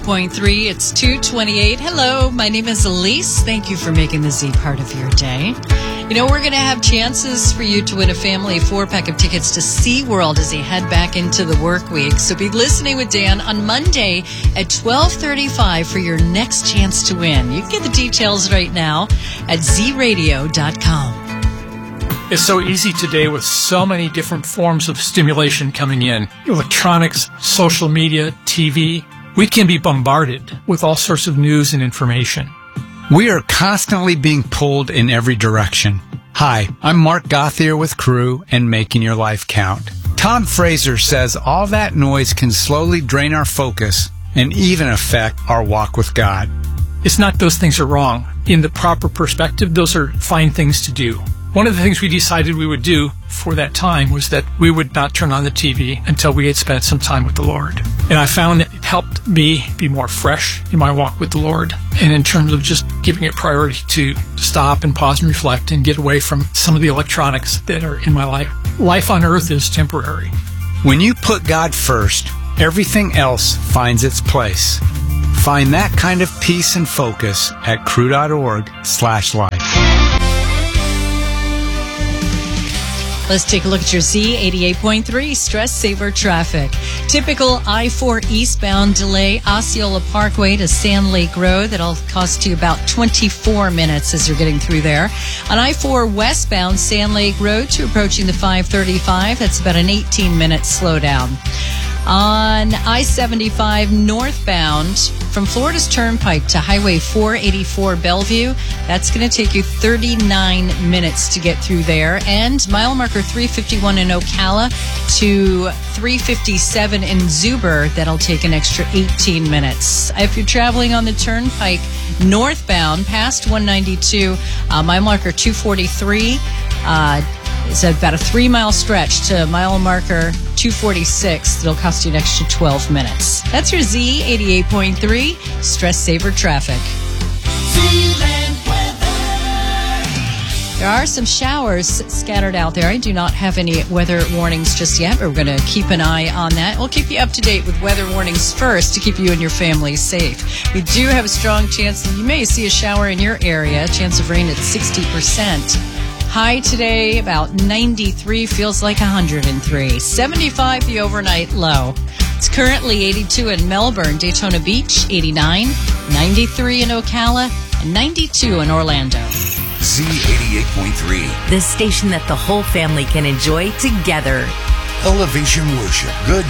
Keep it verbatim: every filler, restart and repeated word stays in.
Point three, it's two twenty-eight. Hello, my name is Elise. Thank you for making the Z part of your day. You know, we're going to have chances for you to win a family four-pack of tickets to SeaWorld as you head back into the work week. So be listening with Dan on Monday at twelve thirty-five for your next chance to win. You can get the details right now at z radio dot com. It's so easy today with so many different forms of stimulation coming in. Electronics, social media, T V. We can be bombarded with all sorts of news and information. We are constantly being pulled in every direction. Hi, I'm Mark Gothier with Crew and Making Your Life Count. Tom Fraser says all that noise can slowly drain our focus and even affect our walk with God. It's not those things are wrong. In the proper perspective, those are fine things to do. One of the things we decided we would do for that time was that we would not turn on the T V until we had spent some time with the Lord. And I found that it helped me be more fresh in my walk with the Lord. And in terms of just giving it priority to stop and pause and reflect and get away from some of the electronics that are in my life. Life on earth is temporary. When you put God first, everything else finds its place. Find that kind of peace and focus at crew.org slash life. Let's take a look at your Z eighty-eight point three Stress Saver traffic. Typical I four eastbound delay, Osceola Parkway to Sand Lake Road. That'll cost you about twenty-four minutes as you're getting through there. On I four westbound Sand Lake Road to approaching the five thirty-five, that's about an eighteen minute slowdown. On I seventy-five northbound from Florida's Turnpike to Highway four eighty-four Bellevue, that's going to take you thirty-nine minutes to get through there. And mile marker three fifty-one in Ocala to three fifty-seven in Zuber, that'll take an extra eighteen minutes. If you're traveling on the Turnpike northbound past one ninety-two, uh, mile marker two forty-three, uh, it's about a three-mile stretch to mile marker two forty-six. It'll cost you an extra twelve minutes. That's your Z eighty-eight point three Stress Saver traffic. There are some showers scattered out there. I do not have any weather warnings just yet, but we're going to keep an eye on that. We'll keep you up to date with weather warnings first to keep you and your family safe. We do have a strong chance that you may see a shower in your area. Chance of rain at sixty percent. High today, about ninety-three, feels like one hundred three. seventy-five, the overnight low. It's currently eighty-two in Melbourne, Daytona Beach, eighty-nine, ninety-three in Ocala, and ninety-two in Orlando. Z eighty-eight point three. The station that the whole family can enjoy together. Elevation Worship. Good